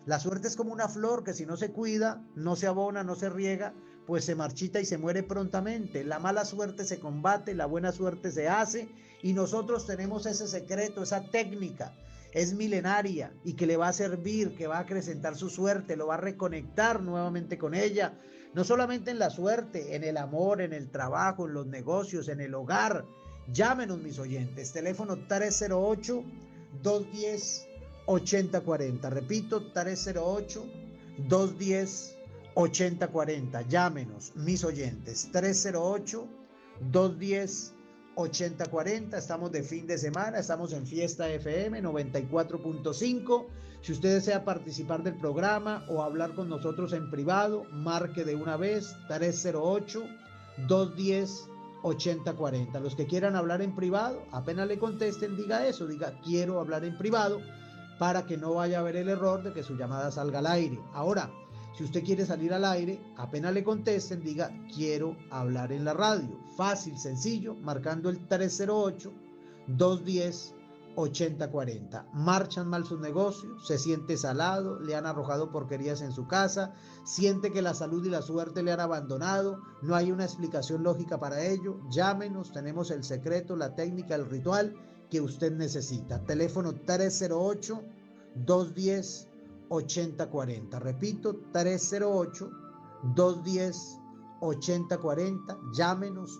La suerte es como una flor que si no se cuida, no se abona, no se riega, pues se marchita y se muere prontamente. La mala suerte se combate, la buena suerte se hace, y nosotros tenemos ese secreto, esa técnica. Es milenaria y que le va a servir, que va a acrecentar su suerte, lo va a reconectar nuevamente con ella. No solamente en la suerte, en el amor, en el trabajo, en los negocios, en el hogar. Llámenos, mis oyentes. Teléfono 308-210-8040. Repito, 308-210-8040. Llámenos, mis oyentes. 308-210-8040. Estamos de fin de semana, estamos en Fiesta FM 94.5. Si usted desea participar del programa o hablar con nosotros en privado, marque de una vez 308-210-8040. Los que quieran hablar en privado, apenas le contesten, diga eso, diga quiero hablar en privado, para que no vaya a haber el error de que su llamada salga al aire. Ahora, si usted quiere salir al aire, apenas le contesten, diga quiero hablar en la radio. Fácil, sencillo, marcando el 308-210-8040. Marchan mal sus negocios, se siente salado, le han arrojado porquerías en su casa, siente que la salud y la suerte le han abandonado, no hay una explicación lógica para ello. Llámenos, tenemos el secreto, la técnica, el ritual que usted necesita. Teléfono 308-210-8040. Repito, 308-210-8040. Llámenos,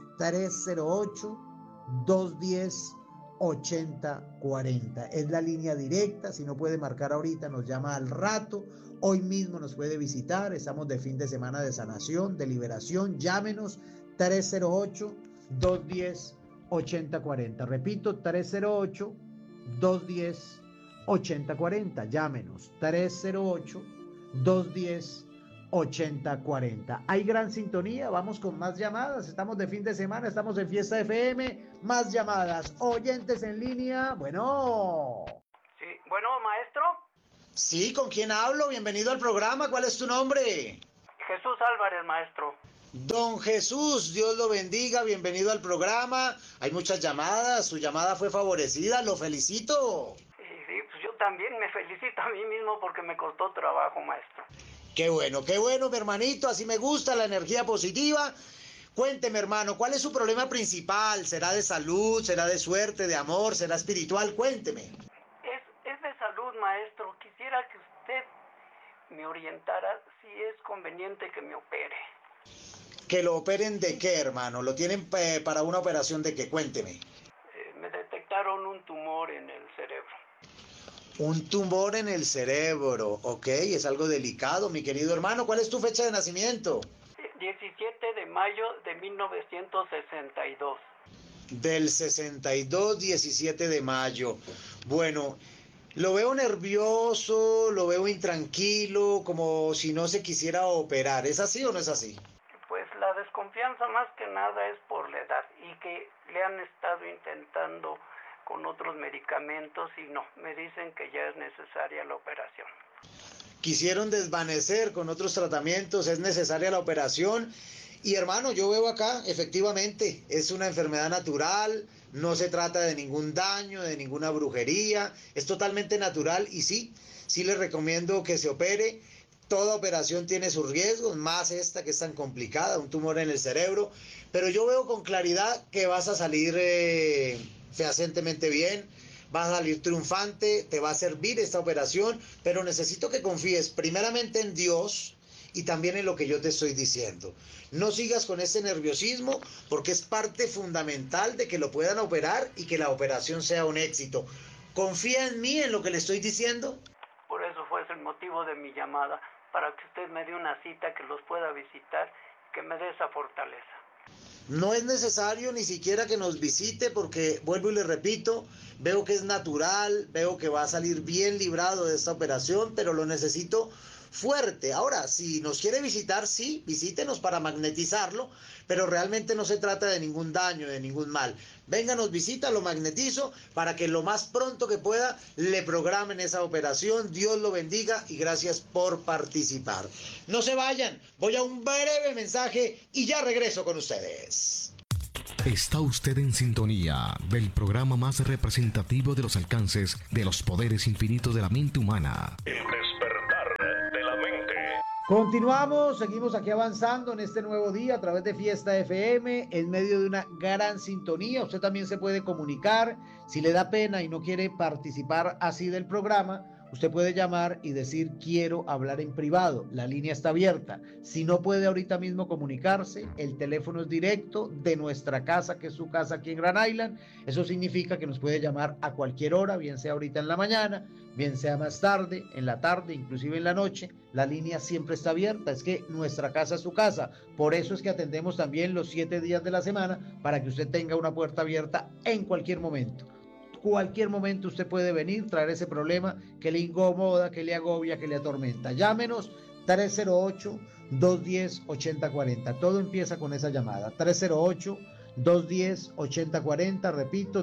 308-210-8040. Es la línea directa. Si no puede marcar ahorita, nos llama al rato. Hoy mismo nos puede visitar. Estamos de fin de semana de sanación, de liberación. Llámenos, 308-210-8040. Repito, 308-210-8040. Llámenos, 308-210-8040. Hay gran sintonía, vamos con más llamadas. Estamos de fin de semana, estamos en Fiesta FM. Más llamadas, oyentes en línea. Bueno. Sí, bueno, maestro. Sí, ¿con quién hablo? Bienvenido al programa. ¿Cuál es tu nombre? Jesús Álvarez, maestro. Don Jesús, Dios lo bendiga, bienvenido al programa. Hay muchas llamadas, su llamada fue favorecida, lo felicito. Sí, pues yo también me felicito a mí mismo porque me costó trabajo, maestro. Qué bueno, mi hermanito, así me gusta la energía positiva. Cuénteme, hermano, ¿cuál es su problema principal? ¿Será de salud, será de suerte, de amor, será espiritual? Cuénteme. Es de salud, maestro. Quisiera que usted me orientara si es conveniente que me opere. ¿Que lo operen de qué, hermano? ¿Lo tienen para una operación de qué? Cuénteme. Me detectaron un tumor en el cerebro. Un tumor en el cerebro, ok, es algo delicado, mi querido hermano. ¿Cuál es tu fecha de nacimiento? 17 de mayo de 1962. Del 62, 17 de mayo. Bueno, lo veo nervioso, lo veo intranquilo, como si no se quisiera operar. ¿Es así o no es así? Pues la desconfianza más que nada es por la edad y que le han estado intentando con otros medicamentos y no, me dicen que ya es necesaria la operación. Quisieron desvanecer con otros tratamientos, es necesaria la operación. Y hermano, yo veo acá, efectivamente, es una enfermedad natural, no se trata de ningún daño, de ninguna brujería, es totalmente natural y sí le recomiendo que se opere. Toda operación tiene sus riesgos, más esta que es tan complicada, un tumor en el cerebro, pero yo veo con claridad que vas a salir fehacientemente bien, vas a salir triunfante, te va a servir esta operación, pero necesito que confíes primeramente en Dios y también en lo que yo te estoy diciendo. No sigas con ese nerviosismo porque es parte fundamental de que lo puedan operar y que la operación sea un éxito. ¿Confía en mí, en lo que le estoy diciendo? Por eso fue el motivo de mi llamada, para que usted me dé una cita, que los pueda visitar, que me dé esa fortaleza. No es necesario ni siquiera que nos visite porque, vuelvo y le repito, veo que es natural, veo que va a salir bien librado de esta operación, pero lo necesito fuerte. Ahora, si nos quiere visitar, sí, visítenos para magnetizarlo, pero realmente no se trata de ningún daño, de ningún mal. Venga, nos visita, lo magnetizo para que lo más pronto que pueda le programen esa operación. Dios lo bendiga y gracias por participar. No se vayan, voy a un breve mensaje y ya regreso con ustedes. Está usted en sintonía del programa más representativo de los alcances de los poderes infinitos de la mente humana. El despertar. Continuamos, seguimos aquí avanzando en este nuevo día a través de Fiesta FM, en medio de una gran sintonía. Usted también se puede comunicar. Si le da pena y no quiere participar así del programa, usted puede llamar y decir quiero hablar en privado. La línea está abierta. Si no puede ahorita mismo comunicarse, el teléfono es directo de nuestra casa, que es su casa aquí en Grand Island. Eso significa que nos puede llamar a cualquier hora, bien sea ahorita en la mañana, bien sea más tarde, en la tarde, inclusive en la noche. La línea siempre está abierta. Es que nuestra casa es su casa. Por eso es que atendemos también los 7 días de la semana, para que usted tenga una puerta abierta en cualquier momento. Cualquier momento usted puede venir, traer ese problema que le incomoda, que le agobia, que le atormenta. Llámenos 308-210-8040. Todo empieza con esa llamada. 308-210-8040. Repito,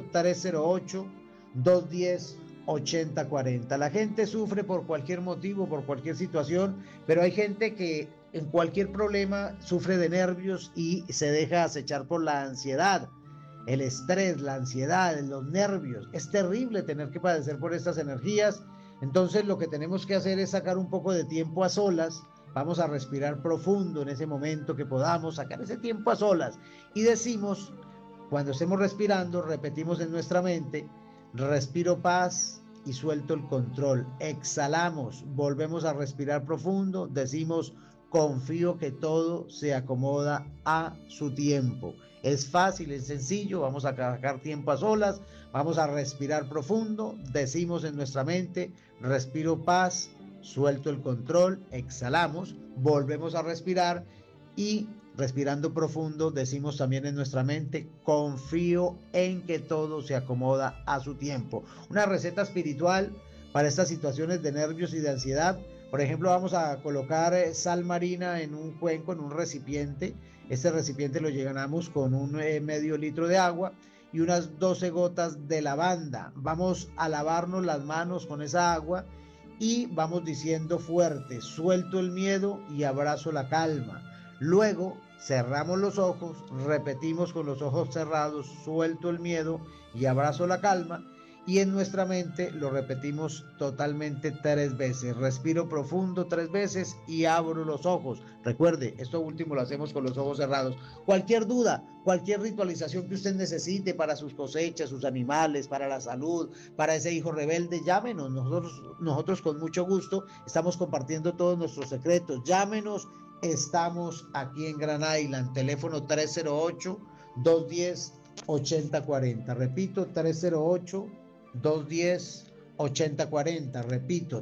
308-210-8040. La gente sufre por cualquier motivo, por cualquier situación, pero hay gente que en cualquier problema sufre de nervios y se deja acechar por la ansiedad. El estrés, la ansiedad, los nervios. Es terrible tener que padecer por estas energías. Entonces lo que tenemos que hacer es sacar un poco de tiempo a solas. Vamos a respirar profundo en ese momento que podamos, sacar ese tiempo a solas. Y decimos, cuando estemos respirando, repetimos en nuestra mente, respiro paz y suelto el control. Exhalamos, volvemos a respirar profundo, decimos, confío que todo se acomoda a su tiempo. Es fácil, es sencillo. Vamos a sacar tiempo a solas, vamos a respirar profundo, decimos en nuestra mente, respiro paz, suelto el control, exhalamos, volvemos a respirar y respirando profundo decimos también en nuestra mente, confío en que todo se acomoda a su tiempo. Una receta espiritual para estas situaciones de nervios y de ansiedad. Por ejemplo, vamos a colocar sal marina en un cuenco, en un recipiente. Este recipiente lo llenamos con un medio litro de agua y unas 12 gotas de lavanda. Vamos a lavarnos las manos con esa agua y vamos diciendo fuerte, suelto el miedo y abrazo la calma. Luego cerramos los ojos, repetimos con los ojos cerrados, suelto el miedo y abrazo la calma. Y en nuestra mente lo repetimos totalmente 3 veces. Respiro profundo 3 veces y abro los ojos. Recuerde, esto último lo hacemos con los ojos cerrados. Cualquier duda, cualquier ritualización que usted necesite para sus cosechas, sus animales, para la salud, para ese hijo rebelde, llámenos. Nosotros con mucho gusto estamos compartiendo todos nuestros secretos. Llámenos, estamos aquí en Grand Island. Teléfono 308-210-8040. Repito, 308-210-8040. Repito,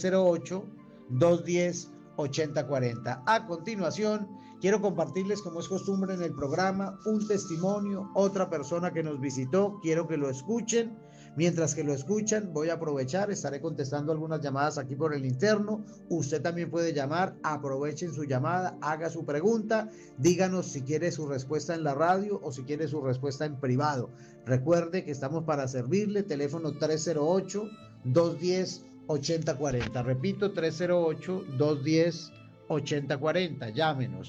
308-210-8040. A continuación, quiero compartirles, como es costumbre en el programa, un testimonio, otra persona que nos visitó. Quiero que lo escuchen. Mientras que lo escuchan, voy a aprovechar, estaré contestando algunas llamadas aquí por el interno. Usted también puede llamar, aprovechen su llamada, haga su pregunta, díganos si quiere su respuesta en la radio o si quiere su respuesta en privado. Recuerde que estamos para servirle, teléfono 308-210-8040. Repito, 308-210-8040. Llámenos,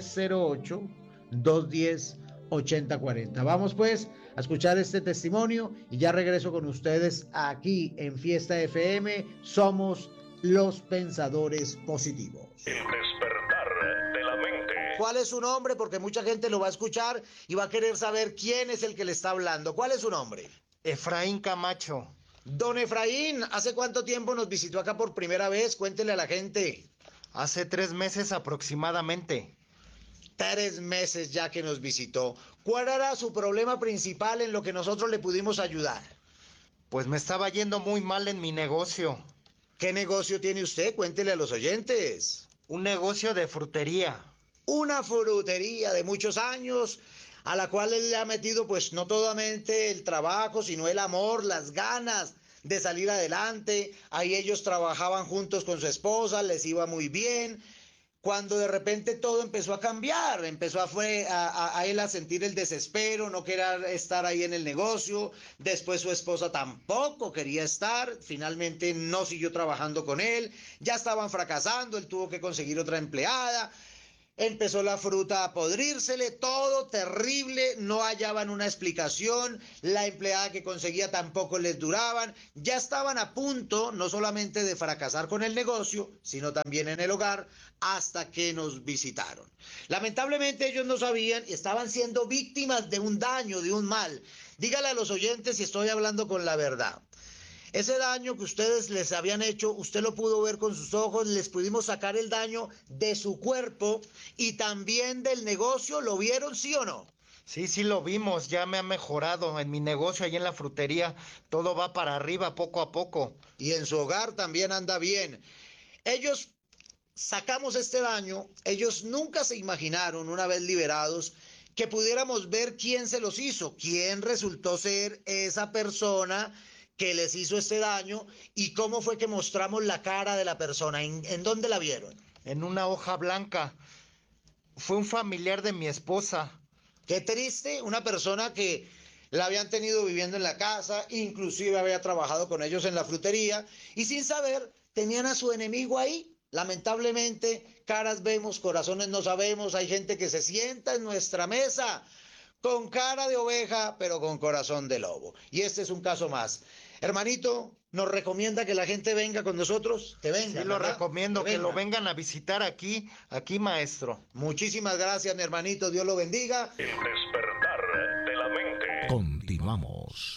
308-210-8040. Vamos pues a escuchar este testimonio y ya regreso con ustedes aquí en Fiesta FM. Somos los pensadores positivos. El despertar de la mente. ¿Cuál es su nombre? Porque mucha gente lo va a escuchar y va a querer saber quién es el que le está hablando. ¿Cuál es su nombre? Efraín Camacho. Don Efraín, ¿hace cuánto tiempo nos visitó acá por primera vez? Cuéntele a la gente. Hace 3 meses aproximadamente. 3 meses ya que nos visitó. ¿Cuál era su problema principal en lo que nosotros le pudimos ayudar? Pues me estaba yendo muy mal en mi negocio. ¿Qué negocio tiene usted? Cuéntele a los oyentes. Un negocio de frutería. Una frutería de muchos años, a la cual él le ha metido pues no solamente el trabajo, sino el amor, las ganas de salir adelante. Ahí ellos trabajaban juntos con su esposa, les iba muy bien. Cuando de repente todo empezó a cambiar, empezó a él a sentir el desespero, no quería estar ahí en el negocio. Después su esposa tampoco quería estar, finalmente no siguió trabajando con él, ya estaban fracasando, él tuvo que conseguir otra empleada. Empezó la fruta a podrírsele, todo terrible, no hallaban una explicación, la empleada que conseguía tampoco les duraban, ya estaban a punto no solamente de fracasar con el negocio, sino también en el hogar, hasta que nos visitaron. Lamentablemente ellos no sabían y estaban siendo víctimas de un daño, de un mal. Dígale a los oyentes si estoy hablando con la verdad. Ese daño que ustedes les habían hecho, usted lo pudo ver con sus ojos, les pudimos sacar el daño de su cuerpo y también del negocio, ¿lo vieron, sí o no? Sí, lo vimos, ya me ha mejorado en mi negocio ahí en la frutería, todo va para arriba poco a poco. Y en su hogar también anda bien. Ellos sacamos este daño, ellos nunca se imaginaron, una vez liberados, que pudiéramos ver quién se los hizo, quién resultó ser esa persona que les hizo este daño y cómo fue que mostramos la cara de la persona. ¿En dónde la vieron? En una hoja blanca. Fue un familiar de mi esposa. Qué triste, una persona que la habían tenido viviendo en la casa, inclusive había trabajado con ellos en la frutería y sin saber tenían a su enemigo ahí. Lamentablemente, caras vemos, corazones no sabemos. Hay gente que se sienta en nuestra mesa con cara de oveja, pero con corazón de lobo. Y este es un caso más. Hermanito, ¿nos recomienda que la gente venga con nosotros? Que venga. Sí, lo recomiendo, que lo vengan a visitar aquí, maestro. Muchísimas gracias, mi hermanito. Dios lo bendiga. El despertar de la mente. Continuamos.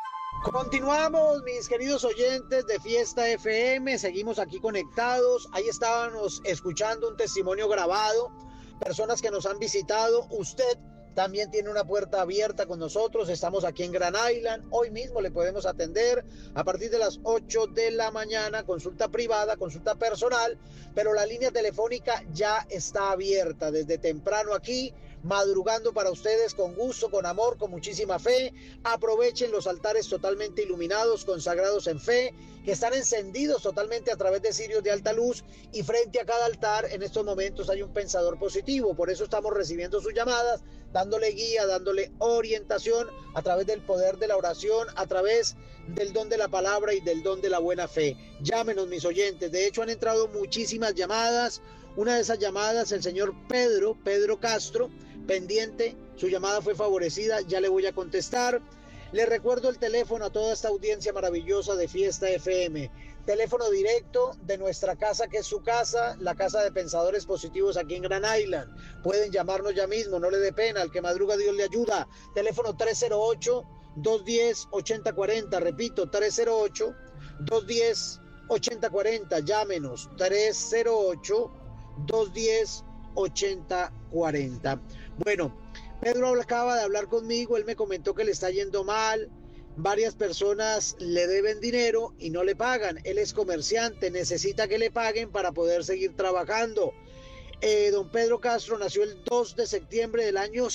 Continuamos, mis queridos oyentes de Fiesta FM. Seguimos aquí conectados. Ahí estábamos escuchando un testimonio grabado. Personas que nos han visitado. Usted también tiene una puerta abierta con nosotros. Estamos aquí en Grand Island. Hoy mismo le podemos atender a partir de las 8 de la mañana. Consulta privada, consulta personal. Pero la línea telefónica ya está abierta desde temprano aquí, madrugando para ustedes con gusto, con amor, con muchísima fe. Aprovechen los altares totalmente iluminados, consagrados en fe, que están encendidos totalmente a través de cirios de alta luz, y frente a cada altar en estos momentos hay un pensador positivo. Por eso estamos recibiendo sus llamadas, dándole guía, dándole orientación a través del poder de la oración, a través del don de la palabra y del don de la buena fe. Llámenos, mis oyentes. De hecho, han entrado muchísimas llamadas. Una de esas llamadas, el señor Pedro Castro, pendiente, su llamada fue favorecida, ya le voy a contestar. Le recuerdo el teléfono a toda esta audiencia maravillosa de Fiesta FM. Teléfono directo de nuestra casa, que es su casa, la casa de Pensadores Positivos aquí en Grand Island. Pueden llamarnos ya mismo, no le dé pena, al que madruga Dios le ayuda. Teléfono 308-210-8040, repito, 308-210-8040, llámenos, 308-210-8040. Bueno, Pedro acaba de hablar conmigo, él me comentó que le está yendo mal, varias personas le deben dinero y no le pagan, él es comerciante, necesita que le paguen para poder seguir trabajando. Don Pedro Castro nació el 2 de septiembre del año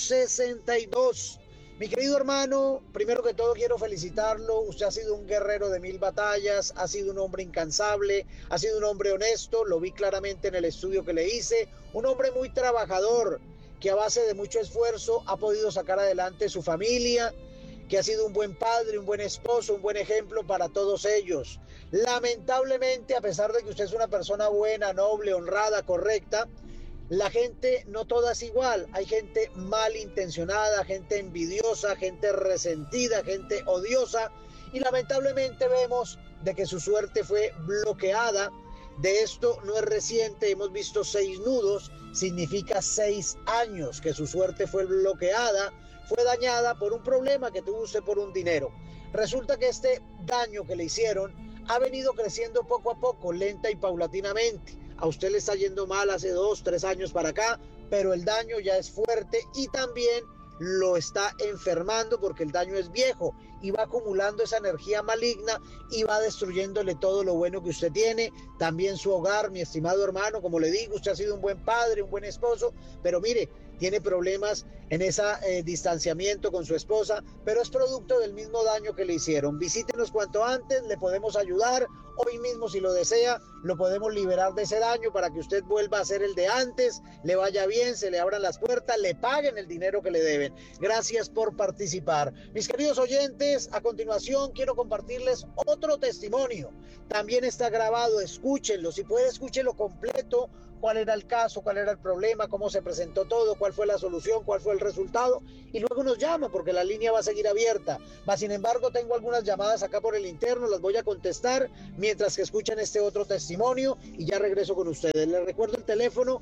62. Mi querido hermano, primero que todo quiero felicitarlo. Usted ha sido un guerrero de 1000 batallas, ha sido un hombre incansable, ha sido un hombre honesto, lo vi claramente en el estudio que le hice, un hombre muy trabajador, que a base de mucho esfuerzo ha podido sacar adelante su familia, que ha sido un buen padre, un buen esposo, un buen ejemplo para todos ellos. Lamentablemente, a pesar de que usted es una persona buena, noble, honrada, correcta, la gente no toda es igual. Hay gente malintencionada, gente envidiosa, gente resentida, gente odiosa, y lamentablemente vemos de que su suerte fue bloqueada. De esto no es reciente, hemos visto 6 nudos, significa 6 años que su suerte fue bloqueada, fue dañada por un problema que tuvo usted por un dinero. Resulta que este daño que le hicieron ha venido creciendo poco a poco, lenta y paulatinamente. A usted le está yendo mal hace 2, 3 años para acá, pero el daño ya es fuerte y también lo está enfermando porque el daño es viejo y va acumulando esa energía maligna y va destruyéndole todo lo bueno que usted tiene, también su hogar, mi estimado hermano. Como le digo, usted ha sido un buen padre, un buen esposo, pero mire, tiene problemas en ese distanciamiento con su esposa, pero es producto del mismo daño que le hicieron. Visítenos cuanto antes, le podemos ayudar. Hoy mismo, si lo desea, lo podemos liberar de ese daño para que usted vuelva a ser el de antes, le vaya bien, se le abran las puertas, le paguen el dinero que le deben. Gracias por participar. Mis queridos oyentes, a continuación quiero compartirles otro testimonio. También está grabado, escúchenlo. Si puede, escúchenlo completo, cuál era el caso, cuál era el problema, cómo se presentó todo, cuál fue la solución, cuál fue el resultado, y luego nos llama porque la línea va a seguir abierta. Sin embargo, tengo algunas llamadas acá por el interno, las voy a contestar mientras que escuchan este otro testimonio y ya regreso con ustedes. Les recuerdo el teléfono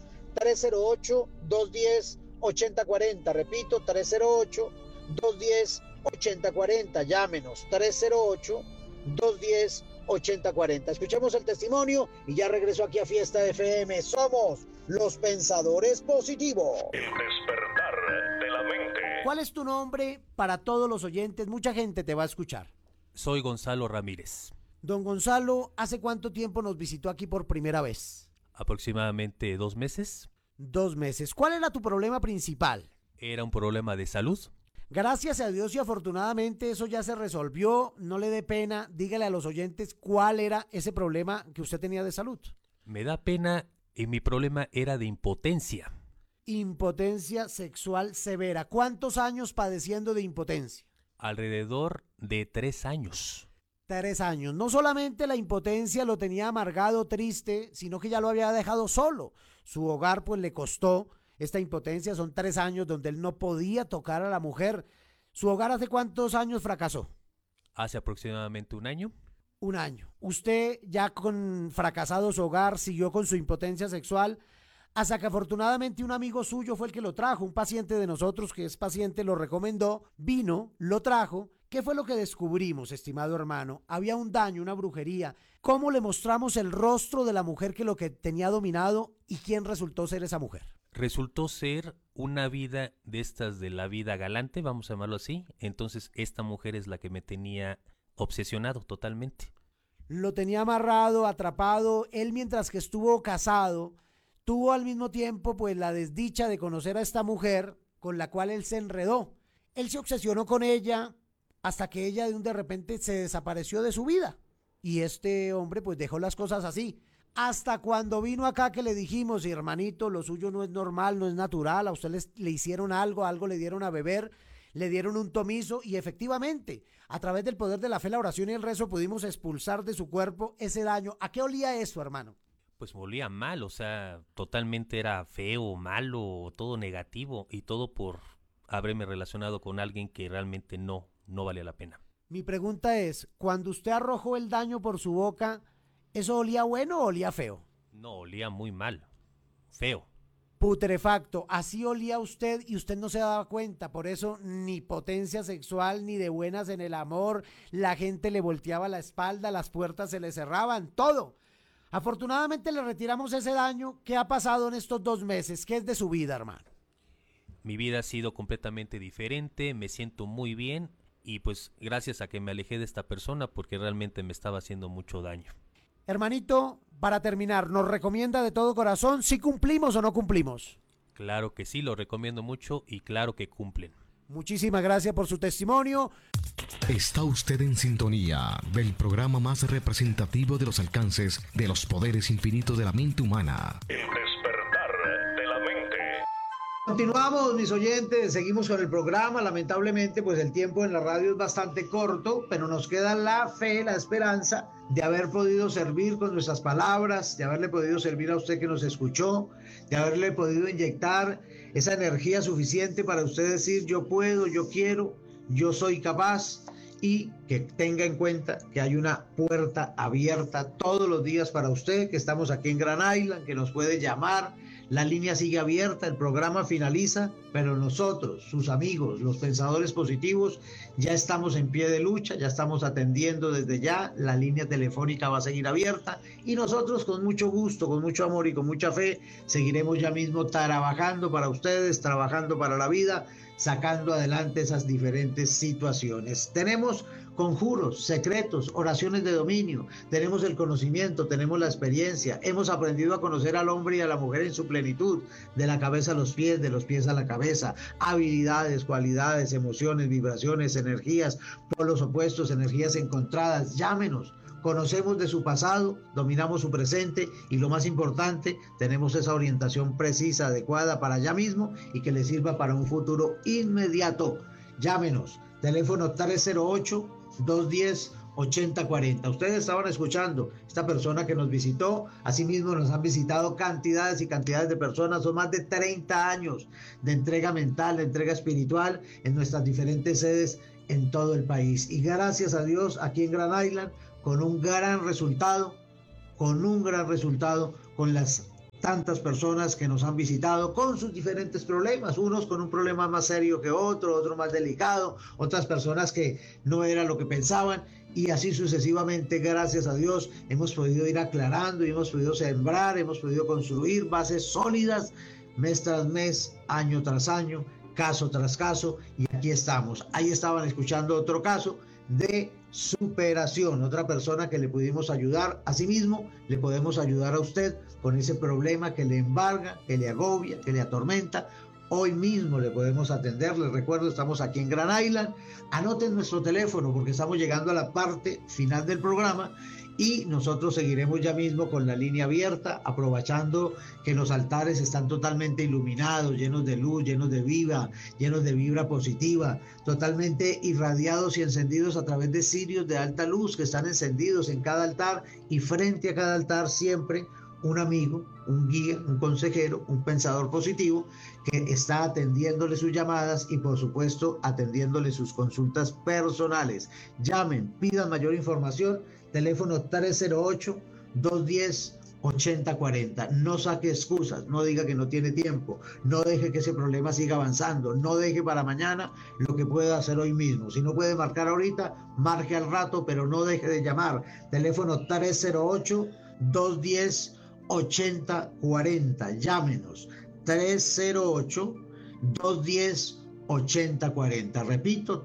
308-210-8040, repito, 308-210-8040, llámenos, 308-210-8040. Escuchemos el testimonio y ya regreso aquí a Fiesta FM. Somos los Pensadores Positivos. El despertar de la mente. ¿Cuál es tu nombre para todos los oyentes? Mucha gente te va a escuchar. Soy Gonzalo Ramírez. Don Gonzalo, ¿hace cuánto tiempo nos visitó aquí por primera vez? Aproximadamente 2 meses. 2 meses. ¿Cuál era tu problema principal? Era un problema de salud. Gracias a Dios y afortunadamente eso ya se resolvió. No le dé pena, dígale a los oyentes cuál era ese problema que usted tenía de salud. Me da pena y mi problema era de impotencia. Impotencia sexual severa. ¿Cuántos años padeciendo de impotencia? Alrededor de 3 años. 3 años. No solamente la impotencia lo tenía amargado, triste, sino que ya lo había dejado solo. Su hogar pues le costó esta impotencia. Son 3 años donde él no podía tocar a la mujer. ¿Su hogar hace cuántos años fracasó? Hace aproximadamente 1 año. 1 año. Usted ya con fracasado su hogar siguió con su impotencia sexual hasta que afortunadamente un amigo suyo fue el que lo trajo. Un paciente de nosotros que es paciente lo recomendó, vino, lo trajo. ¿Qué fue lo que descubrimos, estimado hermano? Había un daño, una brujería. ¿Cómo le mostramos el rostro de la mujer que lo que tenía dominado y quién resultó ser esa mujer? Resultó ser una vida de estas de la vida galante, vamos a llamarlo así. Entonces esta mujer es la que me tenía obsesionado totalmente. Lo tenía amarrado, atrapado. Él mientras que estuvo casado, tuvo al mismo tiempo pues la desdicha de conocer a esta mujer con la cual él se enredó. Él se obsesionó con ella hasta que ella de repente se desapareció de su vida. Y este hombre pues dejó las cosas así. Hasta cuando vino acá que le dijimos, hermanito, lo suyo no es normal, no es natural, a usted le hicieron algo le dieron a beber, le dieron un tomizo y efectivamente, a través del poder de la fe, la oración y el rezo pudimos expulsar de su cuerpo ese daño. ¿A qué olía eso, hermano? Pues olía mal, o sea, totalmente era feo, malo, todo negativo y todo por haberme relacionado con alguien que realmente no valía la pena. Mi pregunta es, cuando usted arrojó el daño por su boca, ¿eso olía bueno o olía feo? No, olía muy mal, feo. Putrefacto, así olía usted y usted no se daba cuenta, por eso ni potencia sexual, ni de buenas en el amor, la gente le volteaba la espalda, las puertas se le cerraban, todo. Afortunadamente le retiramos ese daño. ¿Qué ha pasado en estos 2 meses? ¿Qué es de su vida, hermano? Mi vida ha sido completamente diferente, me siento muy bien y pues gracias a que me alejé de esta persona porque realmente me estaba haciendo mucho daño. Hermanito, para terminar, ¿nos recomienda de todo corazón si cumplimos o no cumplimos? Claro que sí, lo recomiendo mucho y claro que cumplen. Muchísimas gracias por su testimonio. Está usted en sintonía del programa más representativo de los alcances de los poderes infinitos de la mente humana. El despertar de la mente. Continuamos, mis oyentes, seguimos con el programa. Lamentablemente, pues el tiempo en la radio es bastante corto, pero nos queda la fe, la esperanza de haber podido servir con nuestras palabras, de haberle podido servir a usted que nos escuchó, de haberle podido inyectar esa energía suficiente para usted decir yo puedo, yo quiero, yo soy capaz, y que tenga en cuenta que hay una puerta abierta todos los días para usted, que estamos aquí en Grand Island, que nos puede llamar. La línea sigue abierta, el programa finaliza, pero nosotros, sus amigos, los pensadores positivos, ya estamos en pie de lucha, ya estamos atendiendo desde ya, la línea telefónica va a seguir abierta y nosotros con mucho gusto, con mucho amor y con mucha fe, seguiremos ya mismo trabajando para ustedes, trabajando para la vida, sacando adelante esas diferentes situaciones. Tenemos conjuros, secretos, oraciones de dominio, tenemos el conocimiento, tenemos la experiencia, hemos aprendido a conocer al hombre y a la mujer en su plenitud, de la cabeza a los pies, de los pies a la cabeza, habilidades, cualidades, emociones, vibraciones, energías, polos opuestos, energías encontradas. Llámenos. Conocemos de su pasado, dominamos su presente y lo más importante, tenemos esa orientación precisa, adecuada para ya mismo y que le sirva para un futuro inmediato. Llámenos, teléfono 308-210-8040, 8040. Ustedes estaban escuchando esta persona que nos visitó, asimismo nos han visitado cantidades y cantidades de personas, son más de 30 años de entrega mental, de entrega espiritual en nuestras diferentes sedes en todo el país. Y gracias a Dios, aquí en Grand Island, con un gran resultado, con las tantas personas que nos han visitado con sus diferentes problemas, unos con un problema más serio que otro más delicado, otras personas que no era lo que pensaban, y así sucesivamente. Gracias a Dios hemos podido ir aclarando y hemos podido sembrar, hemos podido construir bases sólidas mes tras mes, año tras año, caso tras caso, y aquí estamos. Ahí estaban escuchando otro caso de superación, otra persona que le pudimos ayudar. Asimismo, le podemos ayudar a usted con ese problema que le embarga, que le agobia, que le atormenta. Hoy mismo le podemos atender. Les recuerdo, estamos aquí en Grand Island. Anoten nuestro teléfono porque estamos llegando a la parte final del programa y nosotros seguiremos ya mismo con la línea abierta, aprovechando que los altares están totalmente iluminados, llenos de luz, llenos de vibra positiva, totalmente irradiados y encendidos a través de cirios de alta luz que están encendidos en cada altar, y frente a cada altar siempre un amigo, un guía, un consejero, un pensador positivo que está atendiéndole sus llamadas y por supuesto atendiéndole sus consultas personales. Llamen, pidan mayor información, teléfono 308-210-8040. No saque excusas, no diga que no tiene tiempo, no deje que ese problema siga avanzando, no deje para mañana lo que pueda hacer hoy mismo. Si no puede marcar ahorita, marque al rato, pero no deje de llamar. Teléfono 308-210-8040. Llámenos 308-210-8040. Repito,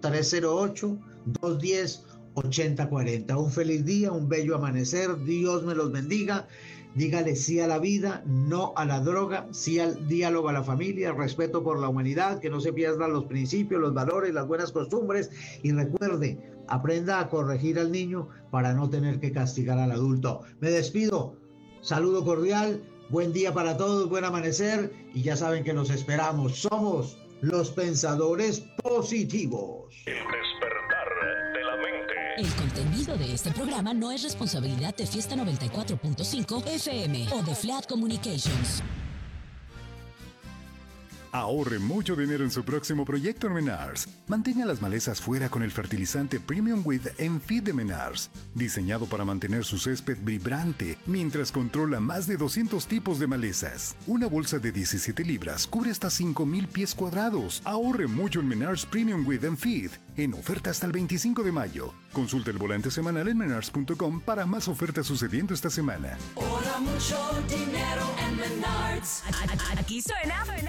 308-210-8040. Un feliz día, un bello amanecer. Dios me los bendiga. Dígale sí a la vida, no a la droga, sí al diálogo a la familia, respeto por la humanidad, que no se pierdan los principios, los valores, las buenas costumbres. Y recuerde, aprenda a corregir al niño para no tener que castigar al adulto. Me despido. Saludo cordial. Buen día para todos, buen amanecer. Y ya saben que los esperamos. Somos los pensadores positivos. El despertar de la mente. El contenido de este programa no es responsabilidad de Fiesta 94.5 FM o de Flat Communications. Ahorre mucho dinero en su próximo proyecto en Menards. Mantenga las malezas fuera con el fertilizante Premium With Enfeed de Menards, diseñado para mantener su césped vibrante mientras controla más de 200 tipos de malezas. Una bolsa de 17 libras cubre hasta 5,000 pies cuadrados. Ahorre mucho en Menards Premium With Enfeed, en oferta hasta el 25 de mayo. Consulta el volante semanal en menards.com para más ofertas sucediendo esta semana. Ahorra mucho dinero en Menards. Aquí suena